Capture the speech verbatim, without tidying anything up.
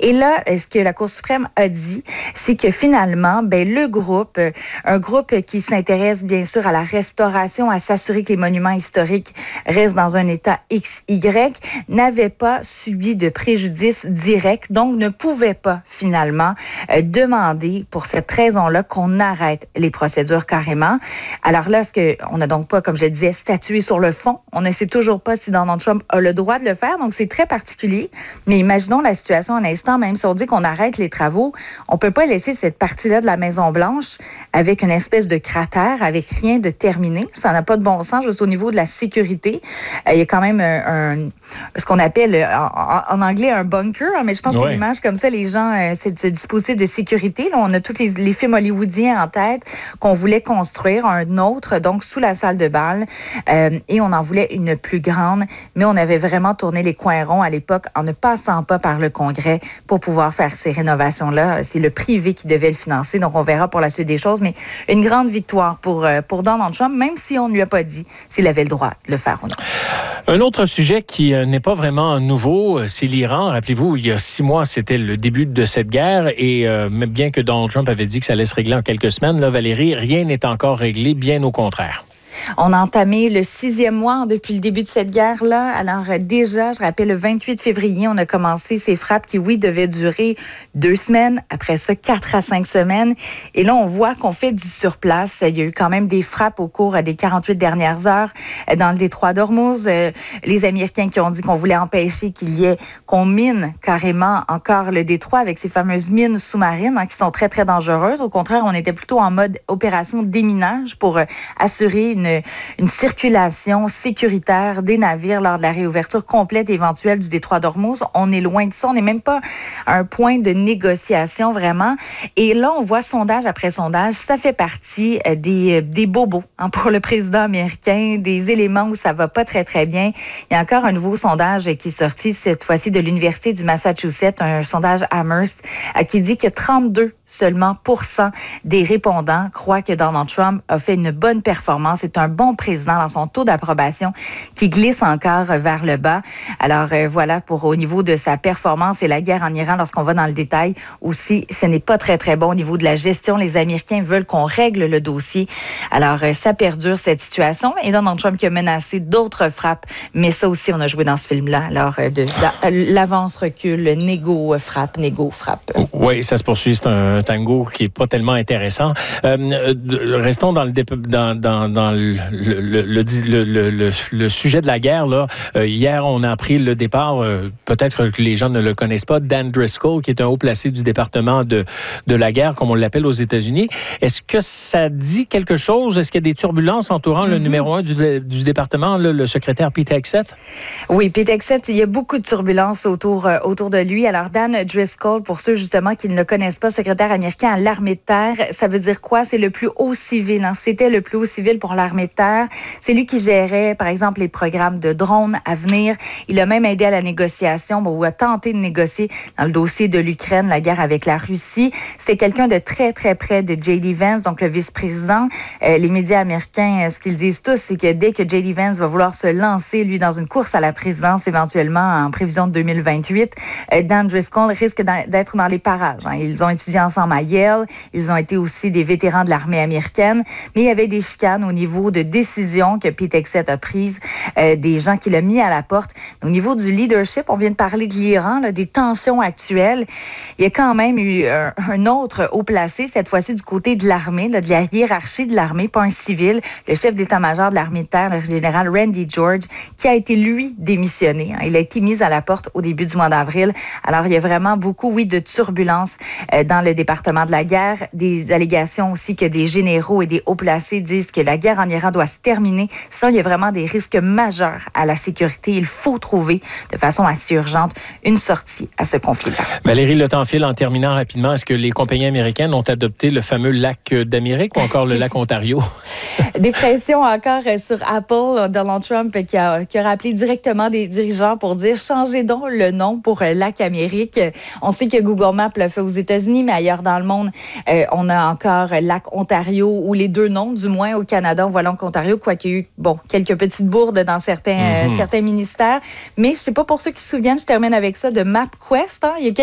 Et là, ce que la Cour suprême a dit, c'est que finalement, ben, le groupe, un groupe qui s'intéresse bien sûr à la restauration, à s'assurer que les monuments historiques restent dans un état X Y, n'avait pas subi de préjudice direct, donc ne pouvait pas finalement euh, demander pour cette raison-là qu'on arrête les procédures carrément. Alors là, est-ce que on n'a donc pas, comme je le disais, statué sur le fond? On ne sait toujours pas si Donald Trump a le droit de le faire, donc c'est très particulier. Mais imaginons la situation un instant, même si on dit qu'on arrête les travaux, on peut pas laisser cette partie-là de la Maison-Blanche avec une espèce de cratère, avec rien de terminé. Ça n'a pas de bon sens, juste au niveau de la sécurité. Euh, il y a quand même un, un ce qu'on appelle en, en anglais un bunker, hein, mais je pense ouais. que l'image comme ça, les gens, euh, c'est ce dispositif de sécurité. Là, on a tous les, les films hollywoodiens en tête qu'on voulait construire, un autre, donc sous la salle de bal, euh, et on en voulait une plus grande, mais on avait vraiment tourné les coins ronds à l'époque en ne passant pas par le Congrès pour pouvoir faire ces rénovations-là. C'est le privé qui devait le financer, donc on verra pour la suite des choses, mais une grande victoire pour, euh, pour Donald Trump, même si on ne lui a pas dit s'il avait le droit de le faire ou non. Un autre sujet qui euh, n'est pas vraiment nouveau, c'est l'Iran. Rappelez-vous, il y a six mois, c'était le début de cette guerre et euh, même bien que Donald Trump avait dit que ça allait se régler en quelques semaines, là, Valérie, rien n'est encore réglé, bien au contraire. On a entamé le sixième mois depuis le début de cette guerre-là. Alors euh, déjà, je rappelle, le vingt-huit février, on a commencé ces frappes qui, oui, devaient durer deux semaines. Après ça, quatre à cinq semaines. Et là, on voit qu'on fait du surplace. Il y a eu quand même des frappes au cours des quarante-huit dernières heures dans le détroit d'Ormuz. Euh, les Américains qui ont dit qu'on voulait empêcher qu'il y ait, qu'on mine carrément encore le détroit avec ces fameuses mines sous-marines hein, qui sont très, très dangereuses. Au contraire, on était plutôt en mode opération déminage pour euh, assurer une Une, une circulation sécuritaire des navires lors de la réouverture complète éventuelle du détroit d'Ormuz. On est loin de ça. On n'est même pas à un point de négociation vraiment. Et là, on voit sondage après sondage. Ça fait partie des, des bobos hein, pour le président américain, des éléments où ça va pas très, très bien. Il y a encore un nouveau sondage qui est sorti cette fois-ci de l'Université du Massachusetts, un sondage Amherst, qui dit que trente-deux seulement pour cent des répondants croient que Donald Trump a fait une bonne performance. C'est un bon président dans son taux d'approbation qui glisse encore vers le bas. Alors euh, voilà pour au niveau de sa performance et la guerre en Iran, lorsqu'on va dans le détail aussi, ce n'est pas très très bon au niveau de la gestion. Les Américains veulent qu'on règle le dossier. Alors euh, ça perdure cette situation et Donald Trump qui a menacé d'autres frappes, mais ça aussi on a joué dans ce film-là. Alors euh, de, de l'avance-recul, négo frappe, négo frappe. Oui, ça se poursuit, c'est un tango qui est pas tellement intéressant. Euh, restons dans le dans dans dans le le le le, le, le, le sujet de la guerre là. Euh, hier, on a appris le départ. Euh, peut-être que les gens ne le connaissent pas. Dan Driscoll, qui est un haut placé du département de de la guerre, comme on l'appelle aux États-Unis. Est-ce que ça dit quelque chose? Est-ce qu'il y a des turbulences entourant mm-hmm. le numéro un du, du département, là, le secrétaire Pete Hegseth? Oui, Pete Hegseth, il y a beaucoup de turbulences autour euh, autour de lui. Alors Dan Driscoll, pour ceux justement qui ne le connaissent pas, secrétaire américain à l'armée de terre, ça veut dire quoi? C'est le plus haut civil. Hein? C'était le plus haut civil pour l'armée de terre. C'est lui qui gérait, par exemple, les programmes de drones à venir. Il a même aidé à la négociation bon, ou a tenté de négocier dans le dossier de l'Ukraine, la guerre avec la Russie. C'est quelqu'un de très, très près de J D Vance, donc le vice-président. Euh, les médias américains, ce qu'ils disent tous, c'est que dès que J D Vance va vouloir se lancer, lui, dans une course à la présidence, éventuellement en prévision de deux mille vingt-huit, euh, Dan Driscoll risque d'être dans les parages. Hein. Ils ont étudié ensemble à Yale. Ils ont été aussi des vétérans de l'armée américaine. Mais il y avait des chicanes au niveau de décisions que Pete Hegseth a prises, euh, des gens qu'il a mis à la porte. Au niveau du leadership, on vient de parler de l'Iran, là, des tensions actuelles. Il y a quand même eu euh, un autre haut placé, cette fois-ci du côté de l'armée, là, de la hiérarchie de l'armée, pas un civil, le chef d'état-major de l'armée de terre, le général Randy George, qui a été, lui, démissionné. Hein. Il a été mis à la porte au début du mois d'avril. Alors, il y a vraiment beaucoup, oui, de turbulences euh, dans le département de la guerre. Des allégations aussi que des généraux et des hauts placés disent que la guerre en Iran doit se terminer. Sinon, il y a vraiment des risques majeurs à la sécurité. Il faut trouver de façon assez urgente une sortie à ce conflit-là. Valérie, le temps file. En terminant rapidement, est-ce que les compagnies américaines ont adopté le fameux lac d'Amérique ou encore le lac Ontario? Des pressions encore sur Apple. Donald Trump qui a, qui a rappelé directement des dirigeants pour dire changez donc le nom pour lac Amérique. On sait que Google Maps le fait aux États-Unis, mais ailleurs dans le monde, euh, on a encore lac Ontario ou les deux noms, du moins au Canada, on voit lac Ontario, quoiqu'il y a eu bon, quelques petites bourdes dans certains, mm-hmm. euh, certains ministères. Mais je ne sais pas pour ceux qui se souviennent, je termine avec ça, de MapQuest. Hein, il y a